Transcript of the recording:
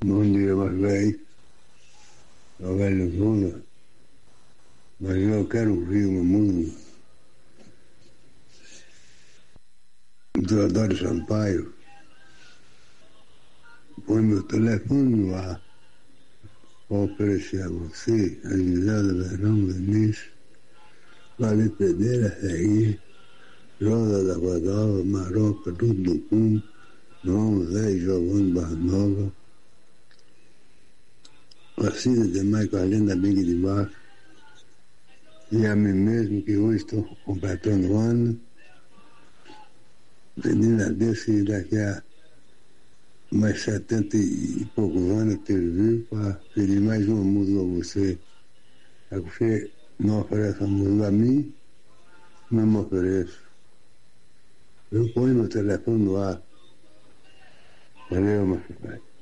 Bom dia, mais velho. É o velho Zuna. Mas eu quero ouvir uma música do Adoro Sampaio. Põe meu telefone no ar para oferecer a você, a Gisela Verão Denise, Vale Pereira, Regi, Rosa da Guadalva, Maroca, tudo do Fundo, João Zé e Giovanni Barnova, Cida de Maio, Carlinda Big de Baixo, e a mim mesmo, que hoje estou completando o ano, pedindo a Deus que daqui a mais 70 e poucos anos que ele vive para pedir mais uma música a você. É que você não oferece a música a mim, não me ofereço. Eu ponho meu telefone no ar. Valeu, meu filho.